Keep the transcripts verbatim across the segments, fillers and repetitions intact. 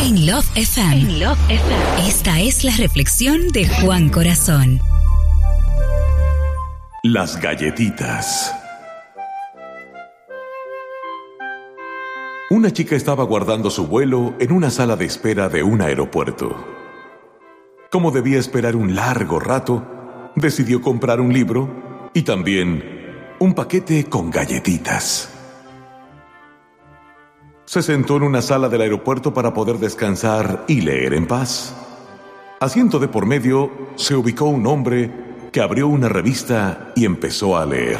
En Love F M. En Love F M. Esta es la reflexión de Juan Corazón. Las galletitas. Una chica estaba guardando su vuelo en una sala de espera de un aeropuerto. Como debía esperar un largo rato, decidió comprar un libro y también un paquete con galletitas. Se sentó en una sala del aeropuerto para poder descansar y leer en paz. Asiento de por medio, se ubicó un hombre que abrió una revista y empezó a leer.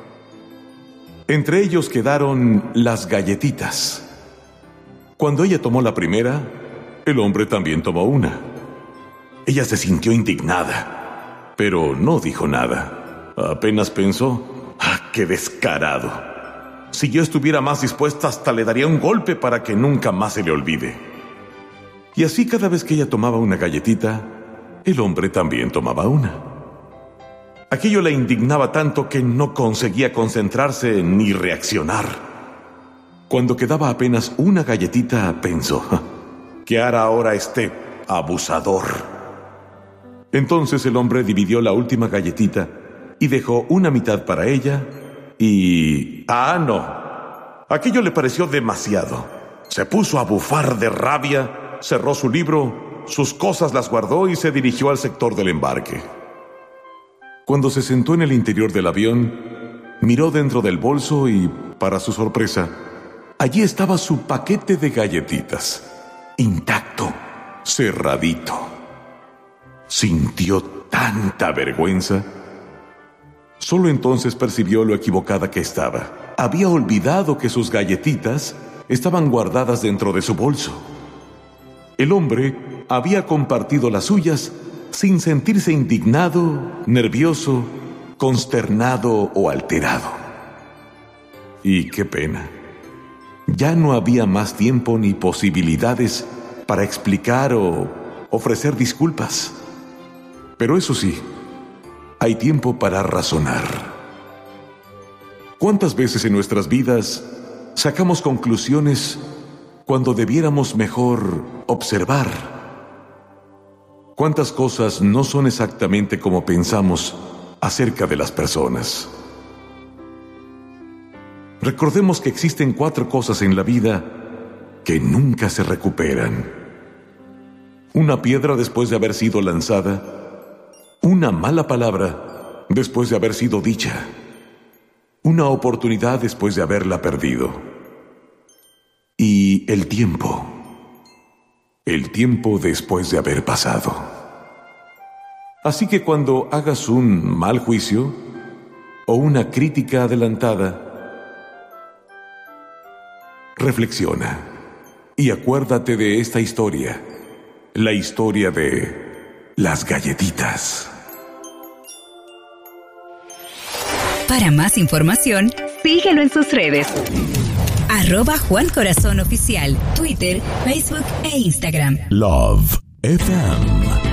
Entre ellos quedaron las galletitas. Cuando ella tomó la primera, el hombre también tomó una. Ella se sintió indignada, pero no dijo nada. Apenas pensó, ¡ah, qué descarado! Si yo estuviera más dispuesta, hasta le daría un golpe para que nunca más se le olvide. Y así cada vez que ella tomaba una galletita, el hombre también tomaba una. Aquello la indignaba tanto que no conseguía concentrarse ni reaccionar. Cuando quedaba apenas una galletita, pensó, ¿qué hará ahora este abusador? Entonces el hombre dividió la última galletita y dejó una mitad para ella y... ¡ah, no! Aquello le pareció demasiado. Se puso a bufar de rabia, cerró su libro, sus cosas las guardó y se dirigió al sector del embarque. Cuando se sentó en el interior del avión, miró dentro del bolso y, para su sorpresa, allí estaba su paquete de galletitas, intacto, cerradito. Sintió tanta vergüenza. Solo entonces percibió lo equivocada que estaba. Había olvidado que sus galletitas estaban guardadas dentro de su bolso. El hombre había compartido las suyas sin sentirse indignado, nervioso, consternado o alterado. Y qué pena. Ya no había más tiempo ni posibilidades para explicar o ofrecer disculpas. Pero eso sí, hay tiempo para razonar. ¿Cuántas veces en nuestras vidas sacamos conclusiones cuando debiéramos mejor observar? ¿Cuántas cosas no son exactamente como pensamos acerca de las personas? Recordemos que existen cuatro cosas en la vida que nunca se recuperan. Una piedra después de haber sido lanzada, una mala palabra después de haber sido dicha, una oportunidad después de haberla perdido. Y el tiempo, el tiempo después de haber pasado. Así que cuando hagas un mal juicio o una crítica adelantada, reflexiona y acuérdate de esta historia, la historia de las galletitas. Para más información, síguelo en sus redes. Arroba Juan Corazón Oficial, Twitter, Facebook e Instagram. Love F M.